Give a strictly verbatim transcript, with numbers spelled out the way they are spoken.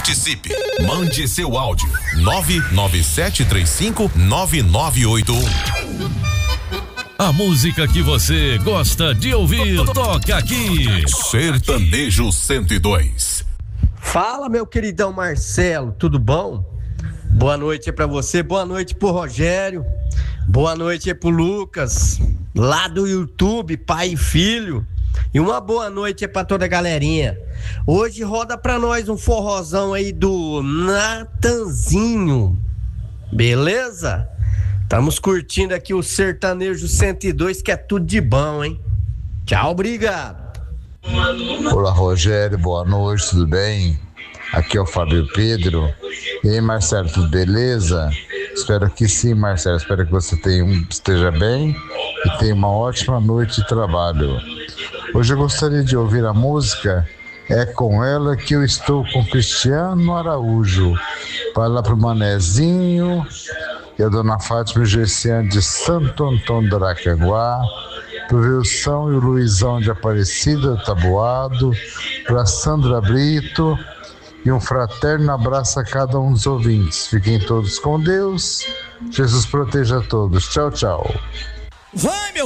Participe. Mande seu áudio. nove nove sete três cinco nove nove oito um. A música que você gosta de ouvir, toca aqui. Sertanejo cento e dois. Fala, meu queridão Marcelo, tudo bom? Boa noite pra você, boa noite pro Rogério, boa noite pro Lucas, lá do YouTube, pai e filho. E uma boa noite pra toda a galerinha. Hoje roda pra nós um forrozão aí do Natanzinho, beleza? Estamos curtindo aqui o Sertanejo cento e dois, que é tudo de bom, hein? Tchau, obrigado. Olá, Rogério, boa noite, tudo bem? Aqui é o Fábio Pedro. E aí, Marcelo, tudo beleza? Espero que sim, Marcelo. Espero que você tenha, esteja bem e tenha uma ótima noite de trabalho. Hoje eu gostaria de ouvir a música É Com Ela Que Eu Estou, com Cristiano Araújo. Vai lá pro Manezinho e a dona Fátima Gerciane de Santo Antônio do Aracanguá, pro Wilson e o Luizão de Aparecida, Taboado, pra Sandra Brito, e um fraterno abraço a cada um dos ouvintes. Fiquem todos com Deus. Jesus proteja a todos. Tchau, tchau. Vai, meu